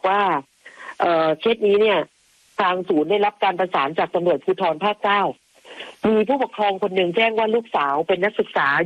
ว่าเคสนี้เนี่ยทางศูนย์ได้รับการประสานจากตำรวจภูธรภาค 9มีผู้ปกครองคนหนึ่งแจ้งว่าลูกสาวเป็นนักศึกษาอายุ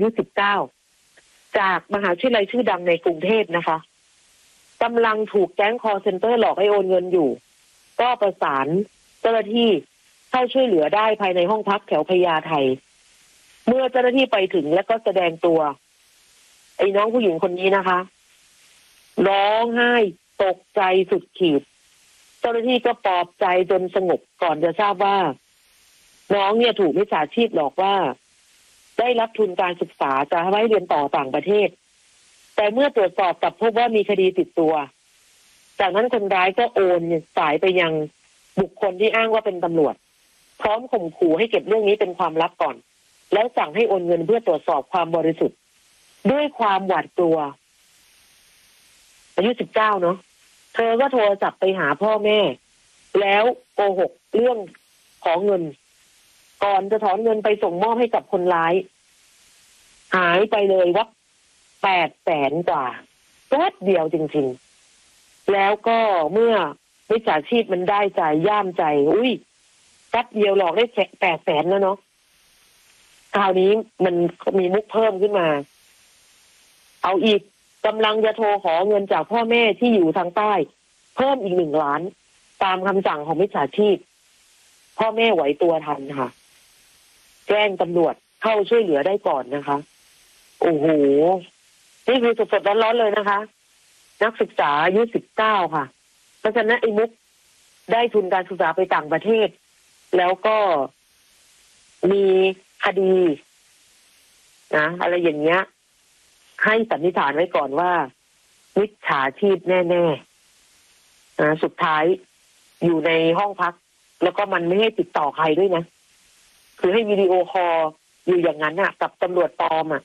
19จากมหาวิทยาลัยชื่อดังในกรุงเทพนะคะกำลังถูกแก๊งคอลเซ็นเตอร์หลอกให้โอนเงินอยู่ก็ประสานเจ้าหน้าที่เข้าช่วยเหลือได้ภายในห้องพักแถวพญาไทเมื่อเจ้าหน้าที่ไปถึงแล้วก็แสดงตัวไอ้น้องผู้หญิงคนนี้นะคะร้องไห้ตกใจสุดขีดเจ้าหน้าที่ก็ปลอบใจจนสงบก่อนจะทราบว่าน้องเนี่ยถูกมิจฉาชีพหลอกว่าได้รับทุนการศึกษาจะให้เรียนต่อต่างประเทศแต่เมื่อตรวจสอบกลับพบว่ามีคดีติดตัวจากนั้นคนร้ายก็โอนสายไปยังบุคคลที่อ้างว่าเป็นตำรวจพร้อมข่มขู่ให้เก็บเรื่องนี้เป็นความลับก่อนแล้วสั่งให้โอนเงินเพื่อตรวจสอบความบริสุทธิ์ด้วยความหวาดกลัวอายุ 19เนาะเธอก็โทรศัพท์ไปหาพ่อแม่แล้วโกหกเรื่องขอเงินก่อนจะถอนเงินไปส่งมอบให้กับคนร้ายหายไปเลยวับ800,000 กว่าแป๊บเดียวจริงๆแล้วก็เมื่อมิจฉาชีพมันได้ใจย่ามใจอุ้ยแป๊บเดียวหลอกได้800,000แล้วเนาะคราวนี้มันมีมุกเพิ่มขึ้นมาเอาอีกกำลังจะโทรขอเงินจากพ่อแม่ที่อยู่ทางใต้เพิ่มอีก1 ล้านตามคำสั่งของมิจฉาชีพพ่อแม่ไหวตัวทันค่ะแจ้งตำรวจเข้าช่วยเหลือได้ก่อนนะคะโอ้โหนี่คือสดๆร้อนๆเลยนะคะนักศึกษาอายุ 19ค่ะเพราะฉะนั้นไอ้มุกได้ทุนการศึกษาไปต่างประเทศแล้วก็มีคดีนะอะไรอย่างเงี้ยให้สันนิษฐานไว้ก่อนว่ามิจฉาชีพแน่ๆนะสุดท้ายอยู่ในห้องพักแล้วก็มันไม่ให้ติดต่อใครด้วยนะคือให้วิดีโอคอลอยู่อย่างนั้นน่ะกับตำรวจปลอมอ่ะ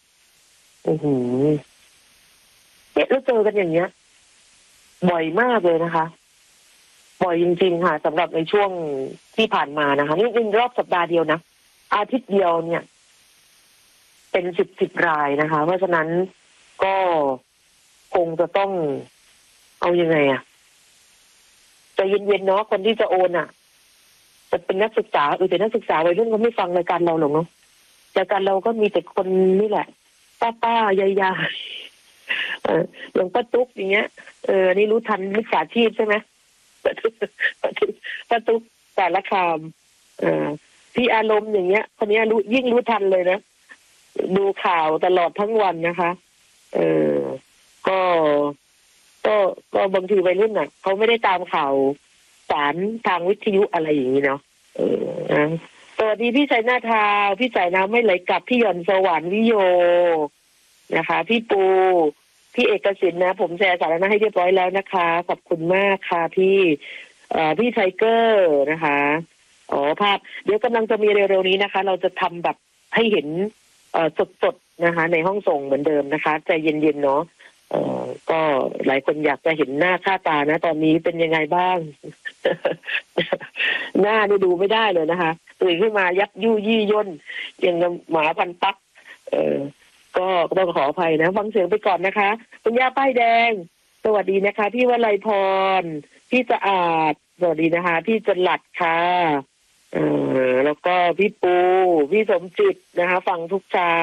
เนี่ยแล้วเจอกันอย่างเงี้ยบ่อยมากเลยนะคะบ่อยจริงๆค่ะสำหรับในช่วงที่ผ่านมานะคะนี่เป็นรอบสัปดาห์เดียวนะอาทิตย์เดียวเนี่ยเป็น10 รายนะคะเพราะฉะนั้นก็คงจะต้องเอายังไงอ่ะใจเย็นๆเนาะคนที่จะโอนอ่ะจะเป็นนักศึกษาแต่นักศึกษาวัยรุ่นเขาไม่ฟังรายการเราหรอกเนาะรายการเราก็มีแต่คนนี่แหละป้ายายาอย่างป้าตุ๊กอย่างเงี้ยนี่รู้ทันมิจฉาชีพใช่ไหมป้าตุ๊กสารคามพี่อารมณ์อย่างเงี้ยคนนี้ยิ่งรู้ทันเลยนะดูข่าวตลอดทั้งวันนะคะก็บางทีวัยรุ่นน่ะเขาไม่ได้ตามข่าวสารทางวิทยุอะไรอย่างนี้เนาะสวัสดีพี่ชัยนาทาพี่สายน้ำไม่ไหลกลับพี่หย่อนสวรรค์วิโยนะคะพี่ปูพี่เอกสิทธิ์นะผมแชร์สาระให้เรียบร้อยแล้วนะคะขอบคุณมากค่ะพี่ไทเกอร์นะคะภาพเดี๋ยวกำลังจะมีเร็วๆนี้นะคะเราจะทำแบบให้เห็นสดๆนะคะในห้องส่งเหมือนเดิมนะคะใจเย็นๆเนาะก็หลายคนอยากจะเห็นหน้าค่าตานะตอนนี้เป็นยังไงบ้าง หน้านี่ดูไม่ได้เลยนะคะตื่นขึ้นมายับยู่ยี่ย่นอย่างหมาพันปักก็ต้องขออภัยนะฟังเสียงไปก่อนนะคะคุณย่าป้ายแดงสวัสดีนะคะพี่วลัยพรพี่สะอาดสวัสดีนะคะพี่จรัสค่ะแล้วก็พี่ปูพี่สมจิตนะคะฟังทุกเช้า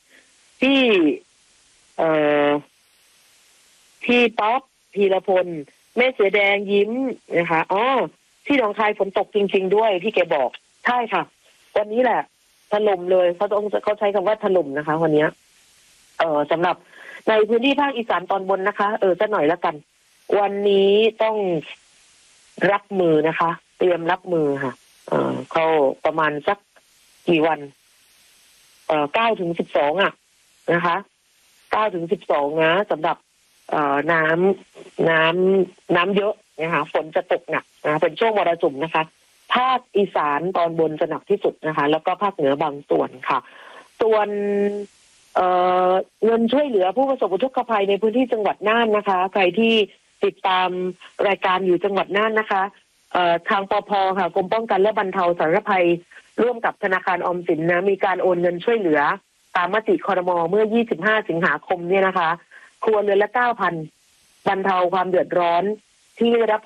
พี่ป๊อปพีรพลแม่เสือแดงยิ้มนะคะที่หนองคายฝนตกจริงๆด้วยพี่แกบอกใช่ค่ะวันนี้แหละถล่มเลยเขาใช้คำว่าถล่มนะคะวันนี้สำหรับในพื้นที่ภาคอีสานตอนบนนะคะจะหน่อยละกันวันนี้ต้องรับมือนะคะเตรียมรับมือค่ะเขาประมาณสักกี่วัน9 ถึง 12นะคะ9 ถึง 12นะสำหรับน้ำเยอะนะคะฝนจะตกหนักนะเป็นช่วงมรสุมนะคะภาคอีสานตอนบนจะหนักที่สุดนะคะแล้วก็ภาคเหนือบางส่วนค่ะส่วนเงินช่วยเหลือผู้ประสบอุทกภัยในพื้นที่จังหวัดน่านนะคะใครที่ติดตามรายการอยู่จังหวัดน่านนะคะทางปภ.ค่ะกรมป้องกันและบรรเทาสาธารณภัยร่วมกับธนาคารออมสินนะมีการโอนเงินช่วยเหลือตามมติครม.เมื่อ25 สิงหาคมเนี่ยนะคะครัวเรือนละ 9,000 บรรเทาความเดือดร้อนที่ได้รับ